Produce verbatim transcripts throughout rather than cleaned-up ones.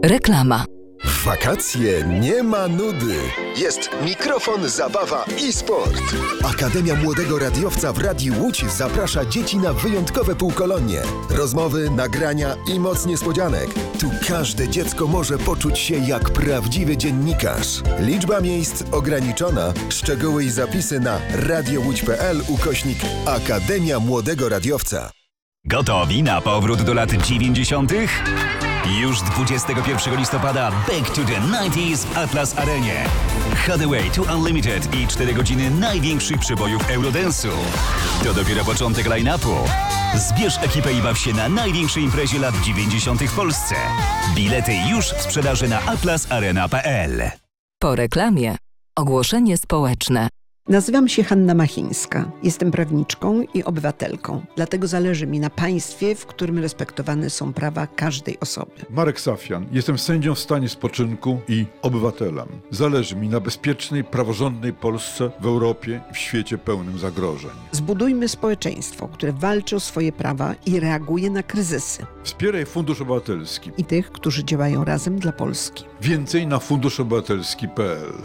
Reklama. W wakacje nie ma nudy. Jest mikrofon, zabawa i sport. Akademia Młodego Radiowca w Radiu Łódź zaprasza dzieci na wyjątkowe półkolonie. Rozmowy, nagrania i moc niespodzianek. Tu każde dziecko może poczuć się jak prawdziwy dziennikarz. Liczba miejsc ograniczona. Szczegóły i zapisy na radiołódź.pl ukośnik Akademia Młodego Radiowca. Gotowi na powrót do lat dziewięćdziesiątych? Już dwudziestego pierwszego listopada Back to the dziewięćdziesiątych w Atlas Arenie. Hathaway to Unlimited i cztery godziny największych przebojów Eurodance'u. To dopiero początek line-upu. Zbierz ekipę i baw się na największej imprezie lat dziewięćdziesiątych w Polsce. Bilety już w sprzedaży na atlas arena kropka p l. Po reklamie ogłoszenie społeczne. Nazywam się Hanna Machińska. Jestem prawniczką i obywatelką. Dlatego zależy mi na państwie, w którym respektowane są prawa każdej osoby. Marek Safian. Jestem sędzią w stanie spoczynku i obywatelem. Zależy mi na bezpiecznej, praworządnej Polsce w Europie i w świecie pełnym zagrożeń. Zbudujmy społeczeństwo, które walczy o swoje prawa i reaguje na kryzysy. Wspieraj Fundusz Obywatelski I tych, którzy działają razem dla Polski. Więcej na fundusz obywatelski kropka p l.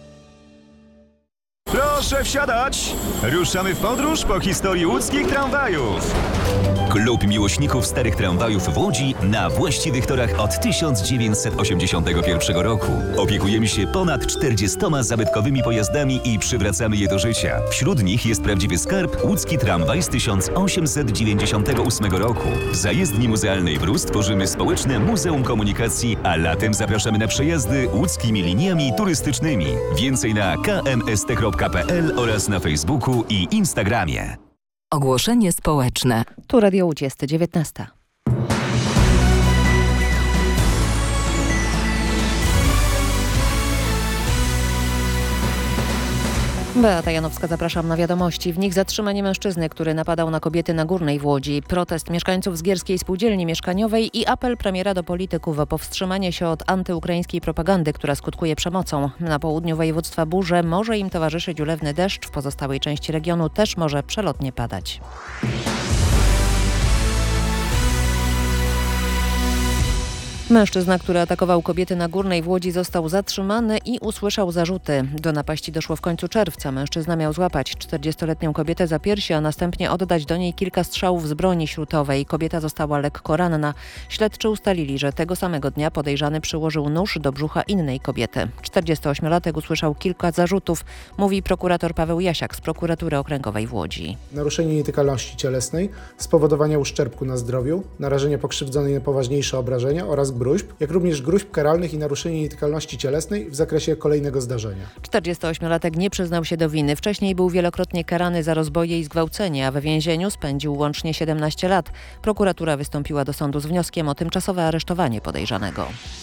Proszę wsiadać! Ruszamy w podróż po historii łódzkich tramwajów. Klub miłośników starych tramwajów w Łodzi na właściwych torach od tysiąc dziewięćset osiemdziesiątego pierwszego roku. Opiekujemy się ponad czterdziestoma zabytkowymi pojazdami i przywracamy je do życia. Wśród nich jest prawdziwy skarb łódzki tramwaj z tysiąc osiemset dziewięćdziesiątego ósmego roku. W zajezdni muzealnej Brus tworzymy społeczne Muzeum Komunikacji, a latem zapraszamy na przejazdy łódzkimi liniami turystycznymi. Więcej na k m s t kropka p l oraz na Facebooku i Instagramie. Ogłoszenie społeczne. Tu Radio Łódź jest dziewiętnasta. Beata Janowska, zapraszam na wiadomości. W nich zatrzymanie mężczyzny, który napadał na kobiety na Górnej w Łodzi, protest mieszkańców z Gierskiej Spółdzielni Mieszkaniowej i apel premiera do polityków o powstrzymanie się od antyukraińskiej propagandy, która skutkuje przemocą. Na południu województwa burze może im towarzyszyć ulewny deszcz, w pozostałej części regionu też może przelotnie padać. Mężczyzna, który atakował kobiety na Górnej w Łodzi, został zatrzymany i usłyszał zarzuty. Do napaści doszło w końcu czerwca. Mężczyzna miał złapać czterdziestoletnią kobietę za piersi, a następnie oddać do niej kilka strzałów z broni śrutowej. Kobieta została lekko ranna. Śledczy ustalili, że tego samego dnia podejrzany przyłożył nóż do brzucha innej kobiety. czterdziestoośmiolatek usłyszał kilka zarzutów, mówi prokurator Paweł Jasiak z Prokuratury Okręgowej w Łodzi. Naruszenie nietykalności cielesnej, spowodowanie uszczerbku na zdrowiu, narażenie pokrzywdzonej na poważniejsze obrażenia oraz gruźb, jak również gruźb karalnych i naruszenie nietykalności cielesnej w zakresie kolejnego zdarzenia. czterdziestoośmiolatek nie przyznał się do winy. Wcześniej był wielokrotnie karany za rozboje i zgwałcenie, a we więzieniu spędził łącznie siedemnaście lat. Prokuratura wystąpiła do sądu z wnioskiem o tymczasowe aresztowanie podejrzanego.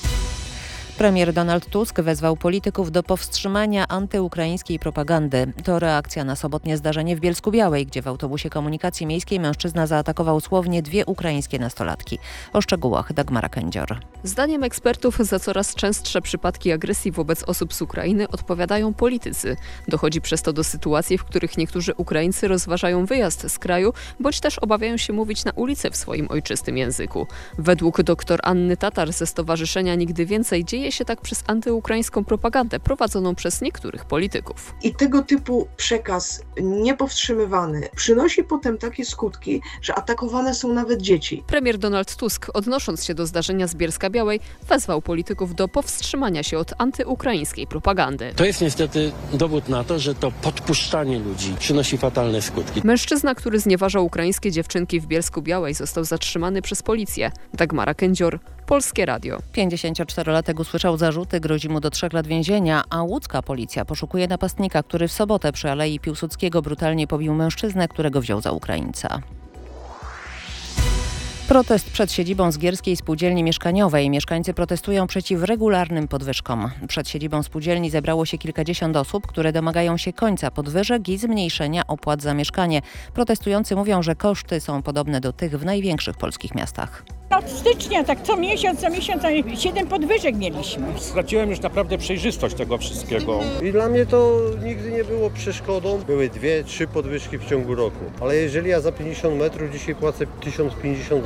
Premier Donald Tusk wezwał polityków do powstrzymania antyukraińskiej propagandy. To reakcja na sobotnie zdarzenie w Bielsku-Białej, gdzie w autobusie komunikacji miejskiej mężczyzna zaatakował słownie dwie ukraińskie nastolatki. O szczegółach Dagmara Kędzior. Zdaniem ekspertów za coraz częstsze przypadki agresji wobec osób z Ukrainy odpowiadają politycy. Dochodzi przez to do sytuacji, w których niektórzy Ukraińcy rozważają wyjazd z kraju, bądź też obawiają się mówić na ulicy w swoim ojczystym języku. Według dr Anny Tatar ze Stowarzyszenia Nigdy Więcej dzieje się tak przez antyukraińską propagandę prowadzoną przez niektórych polityków. I tego typu przekaz niepowstrzymywany przynosi potem takie skutki, że atakowane są nawet dzieci. Premier Donald Tusk, odnosząc się do zdarzenia z Bielska-Białej, wezwał polityków do powstrzymania się od antyukraińskiej propagandy. To jest niestety dowód na to, że to podpuszczanie ludzi przynosi fatalne skutki. Mężczyzna, który znieważał ukraińskie dziewczynki w Bielsku-Białej, został zatrzymany przez policję. Dagmara Kędzior, Polskie Radio. pięćdziesięcioczterolatek usłyszał zarzuty, grozi mu do trzech lat więzienia, a łódzka policja poszukuje napastnika, który w sobotę przy Alei Piłsudskiego brutalnie pobił mężczyznę, którego wziął za Ukraińca. Protest przed siedzibą Zgierskiej Spółdzielni Mieszkaniowej. Mieszkańcy protestują przeciw regularnym podwyżkom. Przed siedzibą spółdzielni zebrało się kilkadziesiąt osób, które domagają się końca podwyżek i zmniejszenia opłat za mieszkanie. Protestujący mówią, że koszty są podobne do tych w największych polskich miastach. Od stycznia, tak co miesiąc, co miesiąc, siedem podwyżek mieliśmy. Straciłem już naprawdę przejrzystość tego wszystkiego. I dla mnie to nigdy nie było przeszkodą. Były dwie, trzy podwyżki w ciągu roku. Ale jeżeli ja za pięćdziesiąt metrów dzisiaj płacę tysiąc pięćdziesiąt złotych,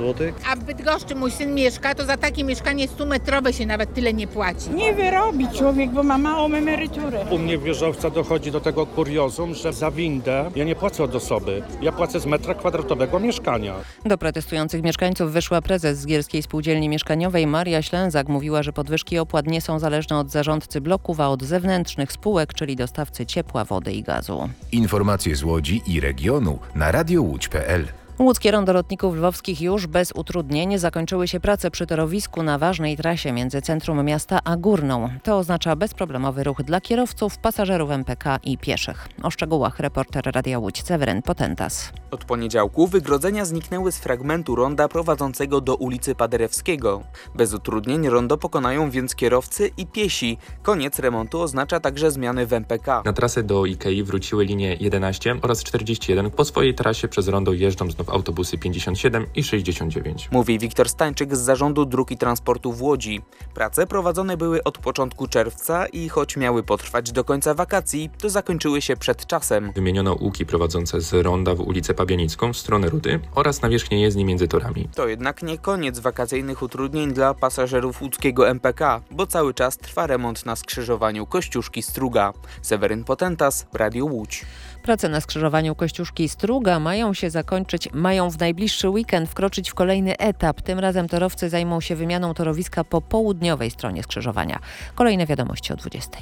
złotych. A w Bydgoszczy mój syn mieszka, to za takie mieszkanie stumetrowe się nawet tyle nie płaci. Nie wyrobi człowiek, bo ma małą emeryturę. U mnie w Wieżowca dochodzi do tego kuriozum, że za windę ja nie płacę od osoby. Ja płacę z metra kwadratowego mieszkania. Do protestujących mieszkańców wyszła prezes Zgierskiej Spółdzielni Mieszkaniowej Maria Ślęzak. Mówiła, że podwyżki opłat nie są zależne od zarządcy bloków, a od zewnętrznych spółek, czyli dostawcy ciepła, wody i gazu. Informacje z Łodzi i regionu na radio łódź kropka p l. Łódzkie Rondo Lotników Lwowskich już bez utrudnień zakończyły się prace przy torowisku na ważnej trasie między centrum miasta a Górną. To oznacza bezproblemowy ruch dla kierowców, pasażerów M P K i pieszych. O szczegółach reporter Radia Łódź Seweryn Potentas. Od poniedziałku wygrodzenia zniknęły z fragmentu ronda prowadzącego do ulicy Paderewskiego. Bez utrudnień rondo pokonają więc kierowcy i piesi. Koniec remontu oznacza także zmiany w M P K. Na trasę do Ikei wróciły linie jedenaście oraz czterdzieści jeden. Po swojej trasie przez rondo jeżdżą znów autobusy pięćdziesiąt siedem i sześćdziesiąt dziewięć. Mówi Wiktor Stańczyk z Zarządu Dróg i Transportu w Łodzi. Prace prowadzone były od początku czerwca i choć miały potrwać do końca wakacji, to zakończyły się przed czasem. Wymieniono łuki prowadzące z ronda w ulicę Pabianicką w stronę Rudy oraz nawierzchnię jezdni między torami. To jednak nie koniec wakacyjnych utrudnień dla pasażerów łódzkiego M P K, bo cały czas trwa remont na skrzyżowaniu Kościuszki-Struga. Seweryn Potentas, Radio Łódź. Prace na skrzyżowaniu Kościuszki-Struga mają się zakończyć, mają w najbliższy weekend wkroczyć w kolejny etap. Tym razem torowcy zajmą się wymianą torowiska po południowej stronie skrzyżowania. Kolejne wiadomości o dwudziestej.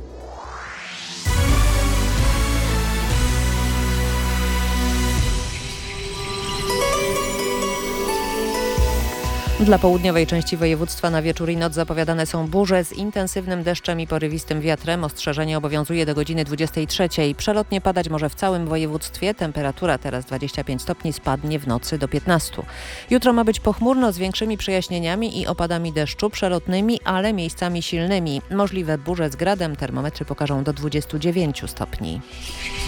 Dla południowej części województwa na wieczór i noc zapowiadane są burze z intensywnym deszczem i porywistym wiatrem. Ostrzeżenie obowiązuje do godziny dwudziestej trzeciej. Przelotnie padać może w całym województwie. Temperatura teraz dwadzieścia pięć stopni, spadnie w nocy do piętnastu. Jutro ma być pochmurno z większymi przejaśnieniami i opadami deszczu przelotnymi, ale miejscami silnymi. Możliwe burze z gradem, termometry pokażą do dwudziestu dziewięciu stopni.